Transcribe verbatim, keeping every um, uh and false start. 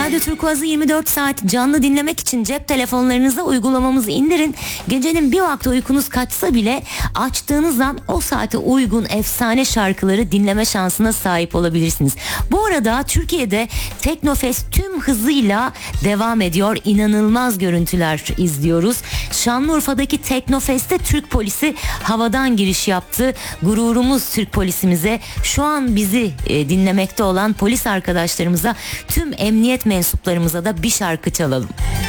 Radyo Turkuaz'ı yirmi dört saat canlı dinlemek için cep telefonlarınıza uygulamamızı indirin. Gecenin bir vakti uykunuz kaçsa bile açtığınız an o saate uygun efsane şarkıları dinleme şansına sahip olabilirsiniz. Bu arada Türkiye'de Teknofest tüm hızıyla devam ediyor. İnanılmaz görüntüler izliyoruz. Şanlıurfa'daki Teknofest'te Türk polisi havadan giriş yaptı. Gururumuz Türk polisimize. Şu an bizi e, dinlemekte olan polis arkadaşlarımıza, tüm emniyet mensuplarımıza da bir şarkı çalalım.